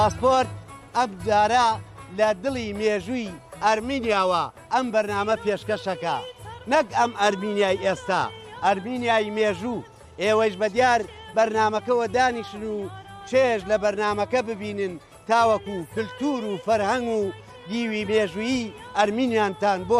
پاسپۆرت ئەم جارە لە دڵی مێژووی ئەرمینیاوە ئەم بەرنامە پێشکەشەکە، نەک ئەم ئەرمینیای ئێستا، ئەرمینیای مێژوو. ئێوەش بەدیار بەرنامەکەەوە دانیشن و چێژ لە بەرنامەکە ببینن تاوەکو کلتور و فەرهەنگ و دیوی مێژوویی ئەرمینیانتان بۆ